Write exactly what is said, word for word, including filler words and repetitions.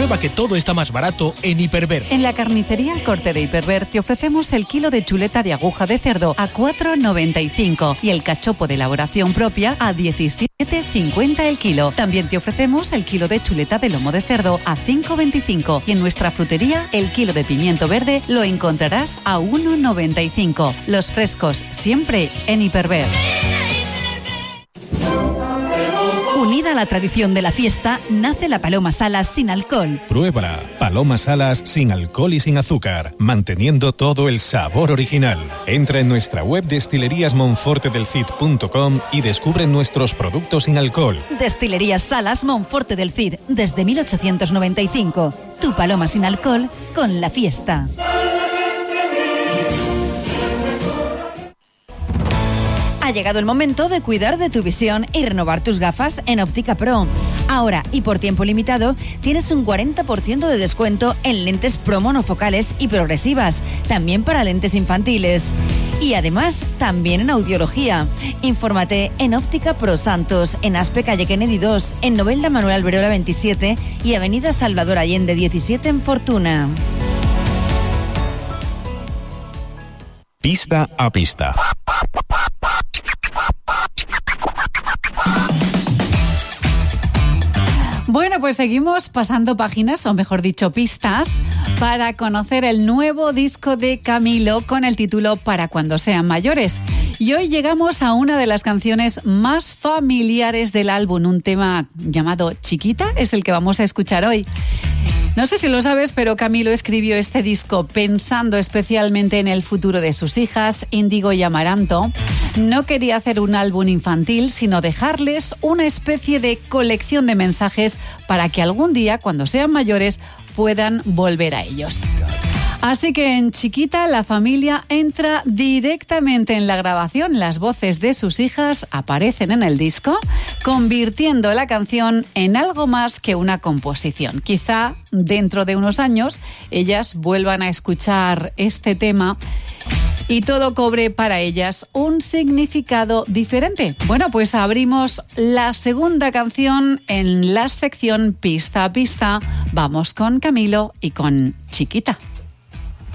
Comprueba que todo está más barato en Hiperver. En la carnicería El Corte de Hiperver te ofrecemos el kilo de chuleta de aguja de cerdo a cuatro noventa y cinco y el cachopo de elaboración propia a diecisiete cincuenta el kilo. También te ofrecemos el kilo de chuleta de lomo de cerdo a cinco veinticinco y en nuestra frutería el kilo de pimiento verde lo encontrarás a uno noventa y cinco. Los frescos siempre en Hiperver. Unida a la tradición de la fiesta, nace la Paloma Salas sin alcohol. Pruébala. Paloma Salas sin alcohol y sin azúcar, manteniendo todo el sabor original. Entra en nuestra web destilerías monforte del cid punto com y descubre nuestros productos sin alcohol. Destilerías Salas Monforte del Cid, desde mil ochocientos noventa y cinco. Tu paloma sin alcohol con la fiesta. Ha llegado el momento de cuidar de tu visión y renovar tus gafas en Óptica Pro. Ahora y por tiempo limitado tienes un cuarenta por ciento de descuento en lentes Pro monofocales y progresivas, también para lentes infantiles. Y además, también en audiología. Infórmate en Óptica Pro Santos, en Aspe Calle Kennedy dos, en Novelda Manuel Alberola veintisiete y Avenida Salvador Allende diecisiete en Fortuna. Pista a pista. Bueno, pues seguimos pasando páginas, o mejor dicho, pistas, para conocer el nuevo disco de Camilo con el título Para cuando sean mayores. Y hoy llegamos a una de las canciones más familiares del álbum, un tema llamado Chiquita, es el que vamos a escuchar hoy. No sé si lo sabes, pero Camilo escribió este disco pensando especialmente en el futuro de sus hijas, Índigo y Amaranto. No quería hacer un álbum infantil, sino dejarles una especie de colección de mensajes para que algún día, cuando sean mayores, puedan volver a ellos. Así que en Chiquita la familia entra directamente en la grabación. Las voces de sus hijas aparecen en el disco, convirtiendo la canción en algo más que una composición. Quizá dentro de unos años ellas vuelvan a escuchar este tema y todo cobre para ellas un significado diferente. Bueno, pues abrimos la segunda canción en la sección Pista a Pista. Vamos con Camilo y con Chiquita.